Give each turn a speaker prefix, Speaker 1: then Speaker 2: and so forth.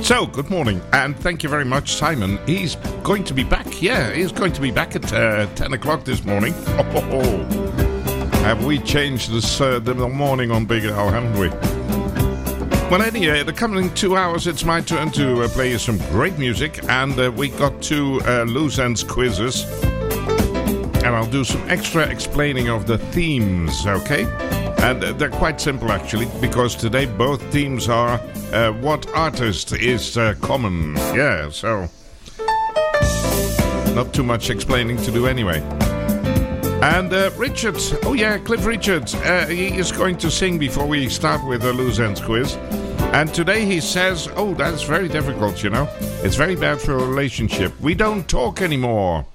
Speaker 1: So, good morning, and thank you very much, Simon. He's going to be back, he's going to be back at 10 o'clock this morning. Have we changed the morning on Big Al, haven't we? Well, anyway, the coming 2 hours, it's my turn to play you some great music, and we got two loose ends quizzes, and I'll do some extra explaining of the themes, okay? And they're quite simple, actually, because today both themes are what artist is common. Yeah, so not too much explaining to do anyway. And Richards, Cliff Richards, he is going to sing before we start with the loose ends quiz. And today he says, that's very difficult, you know. It's very bad for a relationship. We don't talk anymore.